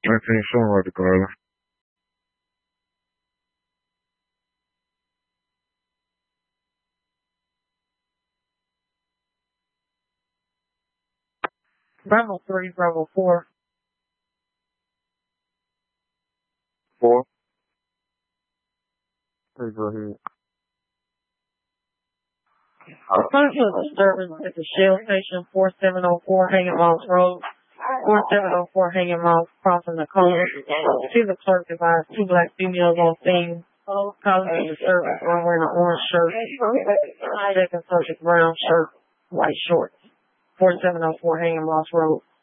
19 showing right to Carla. Bravo 3, Bravo 4. 4. Please go ahead. Potential disturbance at the Shell Station, 4704 Hanging Moss Road. 4704 Hanging Moss, crossing the corner. See the clerk advised 2 black females on scene. Causing a disturbance, one wearing an orange shirt. Second subject, brown shirt, white shorts. 4704 Hanging Moss Road.